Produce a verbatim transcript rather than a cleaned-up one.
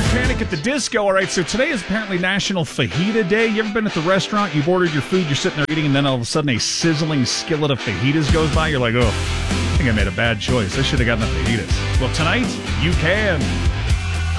Panic at the Disco. All right, so today is apparently National Fajita Day. You ever been at the restaurant, you've ordered your food, you're sitting there eating, and then all of a sudden a sizzling skillet of fajitas goes by? You're like, oh, I think I made a bad choice. I should have gotten the fajitas. Well, tonight, you can.